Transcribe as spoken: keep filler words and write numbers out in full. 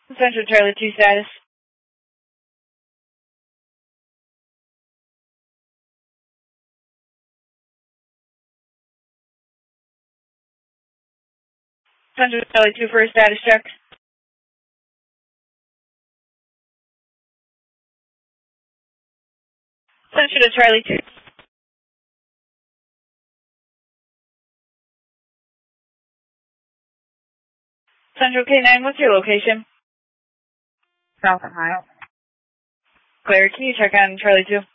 Central Charlie two status. Central Charlie two for a status check. Central to Charlie two. Central K nine, what's your location? South Ohio. Claire, can you check on Charlie two?